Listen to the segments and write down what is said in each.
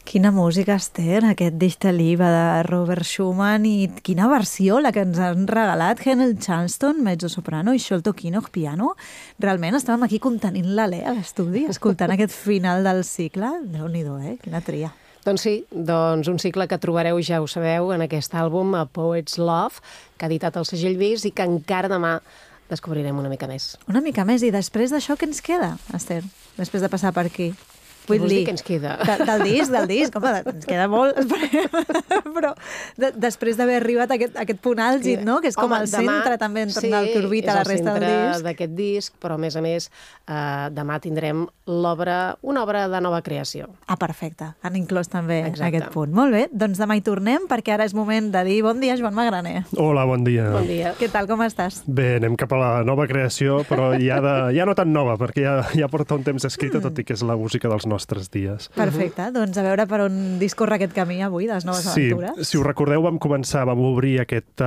Quina música, Esther, aquest Dichterliebe de Robert Schumann, i quina versió la que ens han regalat Henel Charleston, mezzo-soprano, i Sholto Kinnock, piano. Realment estàvem aquí contenint l'alè a l'estudi, escoltant aquest final del cicle. Déu-n'hi-do, quina tria. Doncs sí, un cicle que trobareu, ja ho sabeu, en aquest àlbum, A Poet's Love, que ha editat el segell Vis i que encara demà descobrirem una mica més. Una mica més, i després d'això què ens queda, Esther? Després de passar per aquí. Què vols dir que ens queda? Del disc, home, ens queda molt, però després d'haver arribat a aquest punt àlgid, no? Que és com el centre també entorn del que orbita la resta del disc. Sí, és el centre d'aquest disc, però a més, demà tindrem una obra de nova creació. Ah, perfecte, han inclòs també aquest punt. Molt bé, doncs demà hi tornem, perquè ara és moment de dir bon dia, Joan Magraner. Hola, bon dia. Bon dia. Què tal, com estàs? Bé, anem cap a la nova creació, però ja no tan nova, perquè ja porta un temps escrita, tot i que és la música dels nostres dies. Perfecte, doncs a veure per on discorre aquest camí avui, de les noves aventures. Sí, si us recordeu, vam obrir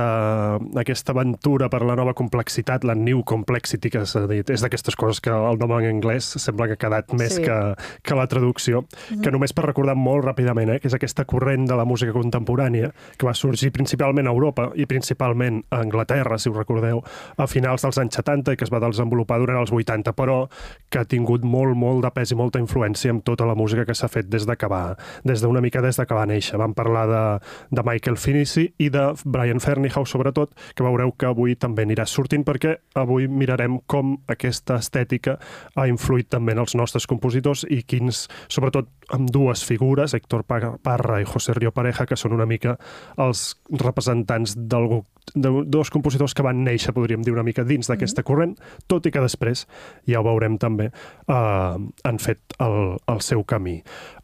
aquesta aventura per la nova complexitat, la New Complexity, que s'ha dit. És d'aquestes coses que el nom en anglès sembla que ha quedat més que la traducció, que només per recordar molt ràpidament, que és aquesta corrent de la música contemporània que va sorgir principalment a Europa i principalment a Anglaterra, si us recordeu, a finals dels anys 70 i que es va desenvolupar durant els 80, però que ha tingut molt de pes i molta influència amb tota la música que s'ha fet des de que va néixer. Vam parlar de Michael Finney i de Brian Ferneyhough, sobretot, que veureu que avui també anirà sortint, perquè avui mirarem com aquesta estètica ha influït també en els nostres compositors i quins, sobretot amb dues figures, Héctor Parra i José Río Pareja, que són una mica els representants de dos compositors que van néixer, podríem dir, una mica dins d'aquesta corrent, tot i que després, ja ho veurem també, han fet el seu camí.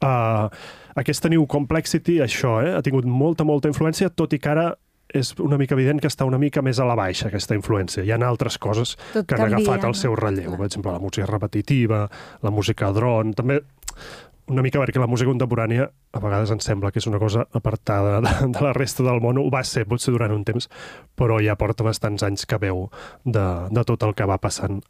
Aquesta New Complexity, això, ha tingut molta influència, tot i que ara és una mica evident que està una mica més a la baixa, aquesta influència. Hi ha altres coses que han agafat el seu relleu. Per exemple, la música repetitiva, la música dron, també una mica perquè la música contemporània a vegades ens sembla que és una cosa apartada de la resta del món. Ho va ser, potser durant un temps, però ja porta bastants anys que veu de tot el que va passant